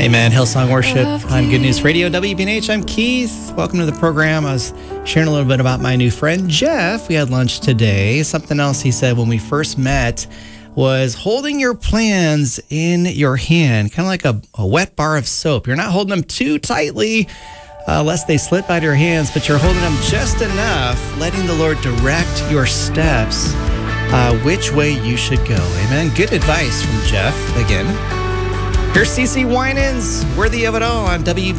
Amen. Hillsong Worship on Good News Radio, WBNH. I'm Keith. Welcome to the program. I was sharing a little bit about my new friend, Jeff. We had lunch today. Something else he said when we first met was holding your plans in your hand, kind of like a wet bar of soap. You're not holding them too tightly, lest they slip out of your hands, but you're holding them just enough, letting the Lord direct your steps, which way you should go. Amen. Good advice from Jeff again. Here's CeCe Winans, Worthy of It All on WB.